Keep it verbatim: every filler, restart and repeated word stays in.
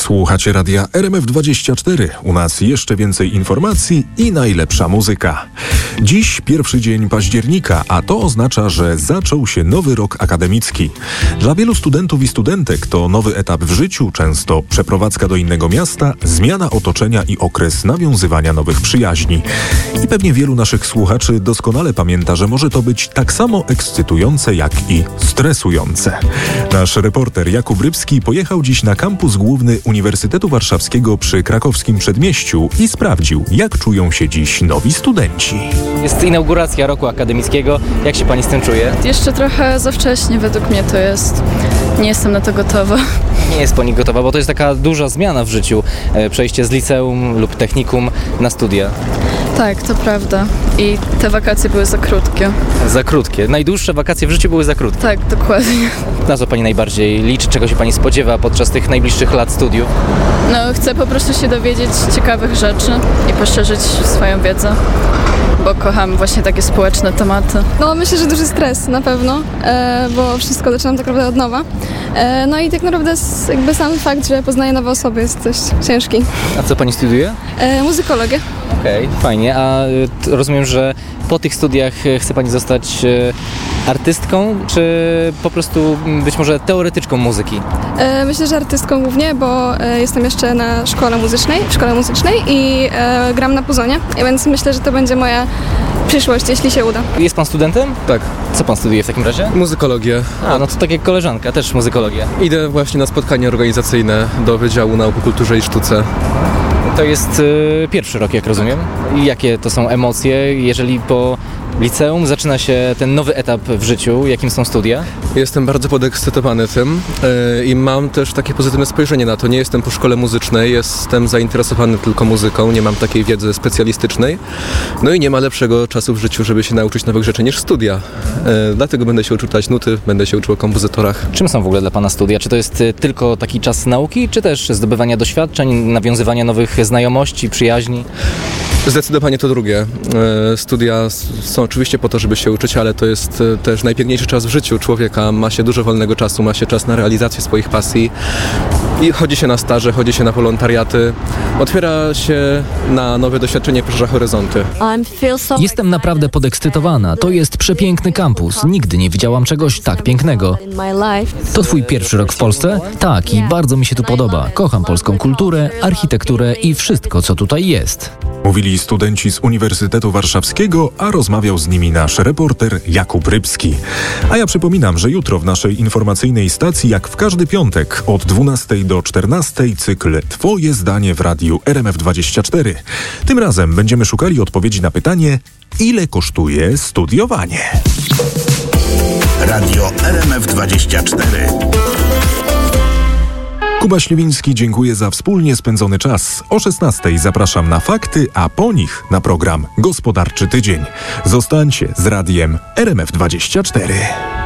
Słuchacie radia R M F dwadzieścia cztery. U nas jeszcze więcej informacji i najlepsza muzyka. Dziś pierwszy dzień października, a to oznacza, że zaczął się nowy rok akademicki. Dla wielu studentów i studentek to nowy etap w życiu, często przeprowadzka do innego miasta, zmiana otoczenia i okres nawiązywania nowych przyjaźni. I pewnie wielu naszych słuchaczy doskonale pamięta, że może to być tak samo ekscytujące, jak i stresujące. Nasz reporter Jakub Rybski pojechał dziś na kampus główny Uniwersytetu Warszawskiego przy krakowskim Przedmieściu i sprawdził, jak czują się dziś nowi studenci. Jest inauguracja roku akademickiego. Jak się pani z tym czuje? Jeszcze trochę za wcześnie według mnie to jest. Nie jestem na to gotowa. Nie jest pani gotowa, bo to jest taka duża zmiana w życiu. Przejście z liceum lub technikum na studia. Tak, to prawda. I te wakacje były za krótkie. Za krótkie. Najdłuższe wakacje w życiu były za krótkie. Tak, dokładnie. Na co pani najbardziej liczy? Czego się pani spodziewa podczas tych najbliższych lat studiów? No, chcę po prostu się dowiedzieć ciekawych rzeczy i poszerzyć swoją wiedzę, bo kocham właśnie takie społeczne tematy. No myślę, że duży stres na pewno, e, bo wszystko zaczynam tak naprawdę od nowa. E, no i tak naprawdę jakby sam fakt, że poznaję nowe osoby jest dość ciężki. A co pani studiuje? E, muzykologię. Okej, okay, fajnie. A y, rozumiem, że po tych studiach y, chce pani zostać y, artystką, czy po prostu być może teoretyczką muzyki? E, myślę, że artystką głównie, bo e, jestem jeszcze na szkole muzycznej, w szkole muzycznej i e, gram na puzonie, więc myślę, że to będzie moja przyszłość, jeśli się uda. Jest pan studentem? Tak. Co pan studiuje w takim razie? Muzykologię. A, no to tak jak koleżanka, też muzykologię. Idę właśnie na spotkanie organizacyjne do Wydziału Nauk o Kulturze i Sztuce. To jest y, pierwszy rok, jak rozumiem. I jakie to są emocje, jeżeli po liceum zaczyna się ten nowy etap w życiu? Jakim są studia? Jestem bardzo podekscytowany tym yy, i mam też takie pozytywne spojrzenie na to. Nie jestem po szkole muzycznej, jestem zainteresowany tylko muzyką, nie mam takiej wiedzy specjalistycznej. No i nie ma lepszego czasu w życiu, żeby się nauczyć nowych rzeczy niż studia. Yy, dlatego będę się uczył czytać nuty, będę się uczył o kompozytorach. Czym są w ogóle dla pana studia? Czy to jest y, tylko taki czas nauki, czy też zdobywania doświadczeń, nawiązywania nowych znajomości, przyjaźni? Zdecydowanie to drugie. Studia są oczywiście po to, żeby się uczyć, ale to jest też najpiękniejszy czas w życiu człowieka. Ma się dużo wolnego czasu, ma się czas na realizację swoich pasji i chodzi się na staże, chodzi się na wolontariaty. Otwiera się na nowe doświadczenie, poszerza horyzonty. Jestem naprawdę podekscytowana. To jest przepiękny kampus. Nigdy nie widziałam czegoś tak pięknego. To twój pierwszy rok w Polsce? Tak, i bardzo mi się tu podoba. Kocham polską kulturę, architekturę i wszystko, co tutaj jest. Mówili studenci z Uniwersytetu Warszawskiego, a rozmawiał z nimi nasz reporter Jakub Rybski. A ja przypominam, że jutro w naszej informacyjnej stacji, jak w każdy piątek, od dwunastej do czternastej, cykl Twoje zdanie w radiu R M F dwadzieścia cztery. Tym razem będziemy szukali odpowiedzi na pytanie, ile kosztuje studiowanie? Radio R M F dwadzieścia cztery. Kuba Śliwiński, dziękuję za wspólnie spędzony czas. O szesnastej zapraszam na fakty, a po nich na program Gospodarczy Tydzień. Zostańcie z radiem R M F dwadzieścia cztery.